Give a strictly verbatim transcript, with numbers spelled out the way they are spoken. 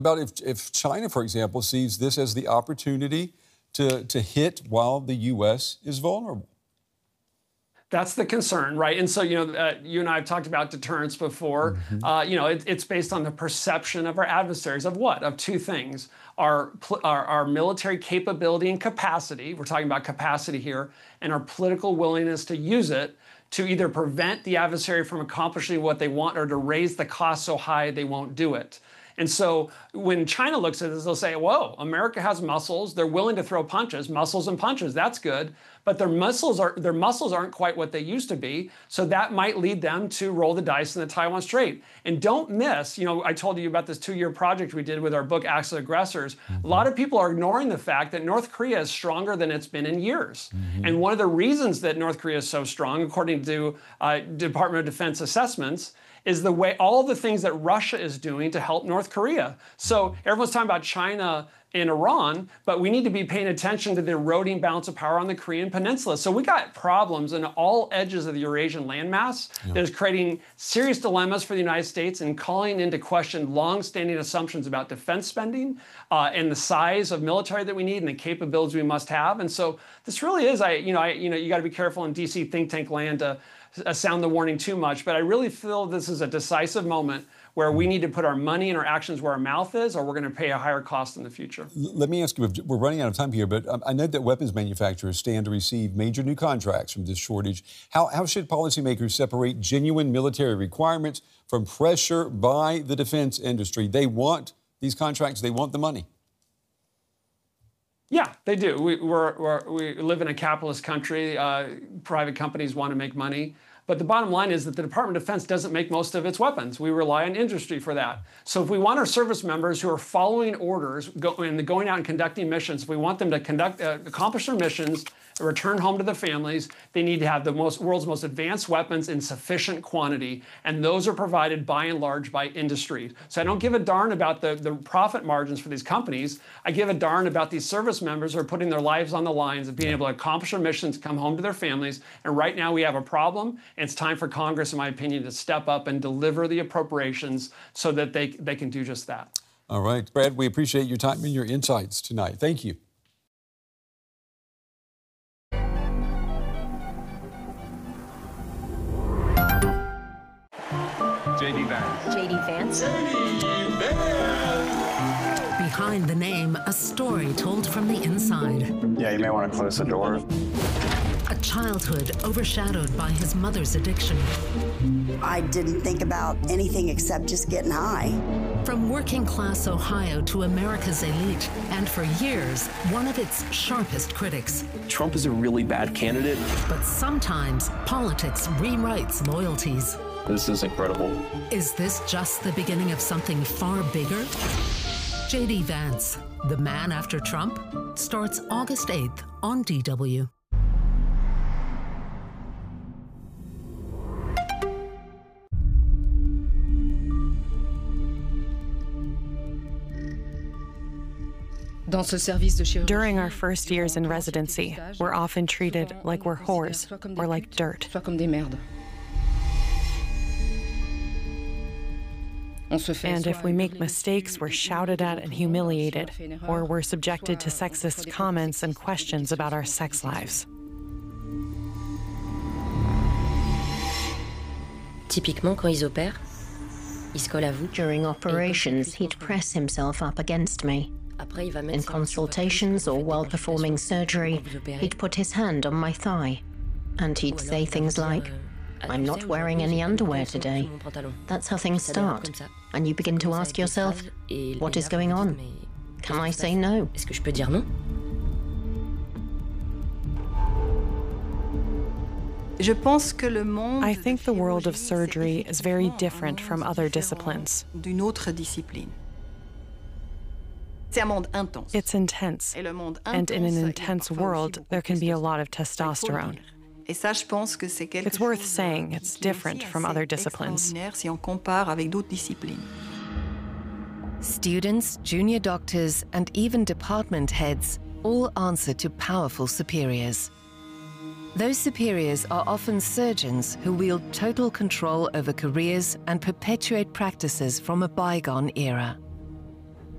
About if, if China, for example, sees this as the opportunity to, to hit while the U S is vulnerable. That's the concern, right? And so, you know, uh, you and I have talked about deterrence before. Mm-hmm. uh, you know, it, it's based on the perception of our adversaries of what? Of two things. Our, our, our military capability and capacity, we're talking about capacity here, and our political willingness to use it to either prevent the adversary from accomplishing what they want or to raise the cost so high they won't do it. And so when China looks at this, they'll say, whoa, America has muscles. They're willing to throw punches, muscles and punches. That's good. But their muscles, are, their muscles aren't quite what they used to be. So that might lead them to roll the dice in the Taiwan Strait. And don't miss, you know, I told you about this two-year project we did with our book, Acts of Aggressors. Mm-hmm. A lot of people are ignoring the fact that North Korea is stronger than it's been in years. Mm-hmm. And one of the reasons that North Korea is so strong, according to uh, Department of Defense assessments, is the way all the things that Russia is doing to help North Korea. So everyone's talking about China and Iran, but we need to be paying attention to the eroding balance of power on the Korean Peninsula. So we got problems in all edges of the Eurasian landmass yeah. that is creating serious dilemmas for the United States and calling into question long-standing assumptions about defense spending uh, and the size of military that we need and the capabilities we must have. And so this really is, I, you know, I, you know, you got to be careful in D C think tank land to uh, sound the warning too much, but I really feel this is a decisive moment where we need to put our money and our actions where our mouth is, or we're going to pay a higher cost in the future. Let me ask you, we're running out of time here, but I know that weapons manufacturers stand to receive major new contracts from this shortage. How, how should policymakers separate genuine military requirements from pressure by the defense industry? They want these contracts, they want the money. Yeah, they do. We, we're, we're, we live in a capitalist country. Uh, private companies want to make money. But the bottom line is that the Department of Defense doesn't make most of its weapons. We rely on industry for that. So if we want our service members who are following orders go, and going out and conducting missions, if we want them to conduct, uh, accomplish their missions, return home to their families, they need to have the most, world's most advanced weapons in sufficient quantity. And those are provided by and large by industry. So I don't give a darn about the, the profit margins for these companies. I give a darn about these service members who are putting their lives on the lines of being able to accomplish their missions, come home to their families. And right now we have a problem. And it's time for Congress, in my opinion, to step up and deliver the appropriations so that they, they can do just that. All right. Brad, we appreciate your time and your insights tonight. Thank you. J D Vance. J D Vance. J D Vance. Behind the name, a story told from the inside. Yeah, you may want to close the door. A childhood overshadowed by his mother's addiction. I didn't think about anything except just getting high. From working class Ohio to America's elite, and for years, one of its sharpest critics. Trump is a really bad candidate. But sometimes politics rewrites loyalties. This is incredible. Is this just the beginning of something far bigger? J D Vance, The Man After Trump, starts August eighth on D W. During our first years in residency, we're often treated like we're whores or like dirt. And if we make mistakes, we're shouted at and humiliated, or we're subjected to sexist comments and questions about our sex lives. During operations, he'd press himself up against me. In consultations or while performing surgery, he'd put his hand on my thigh. And he'd say things like, "I'm not wearing any underwear today." That's how things start. And you begin to ask yourself, what is going on? Can I say no? I think the world of surgery is very different from other disciplines. It's intense, and in an intense world, there can be a lot of testosterone. It's worth saying it's different from other disciplines. Students, junior doctors, and even department heads all answer to powerful superiors. Those superiors are often surgeons who wield total control over careers and perpetuate practices from a bygone era.